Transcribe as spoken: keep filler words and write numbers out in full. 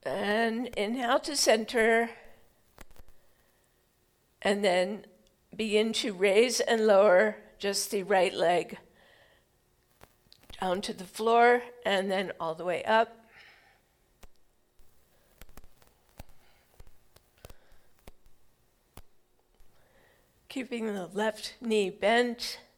And inhale to center. And then begin to raise and lower just the right leg down to the floor and then all the way up. Keeping the left knee bent.